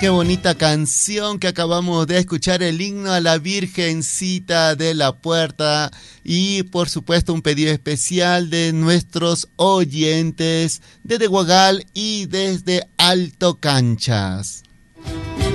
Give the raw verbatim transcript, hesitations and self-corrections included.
qué bonita canción que acabamos de escuchar, el himno a la Virgencita de la Puerta, y por supuesto un pedido especial de nuestros oyentes desde Guagal y desde Alto Canchas.